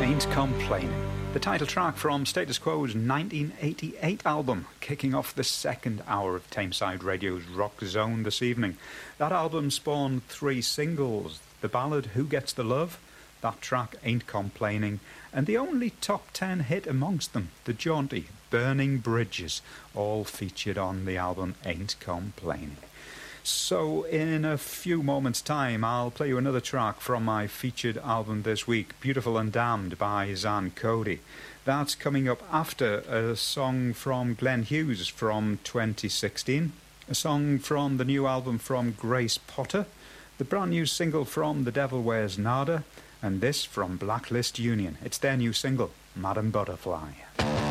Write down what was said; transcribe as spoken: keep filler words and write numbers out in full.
Ain't Complaining. The title track from Status Quo's nineteen eighty-eight album, kicking off the second hour of Tameside Radio's Rock Zone this evening. That album spawned three singles: the ballad Who Gets the Love, that track Ain't Complaining, and the only top ten hit amongst them, the jaunty Burning Bridges, all featured on the album Ain't Complaining. So in a few moments' time, I'll play you another track from my featured album this week, Beautiful and Damned by Zan Cody. That's coming up after a song from Glenn Hughes from twenty sixteen, a song from the new album from Grace Potter, the brand new single from The Devil Wears Nada, and this from Blacklist Union. It's their new single, Madam Butterfly.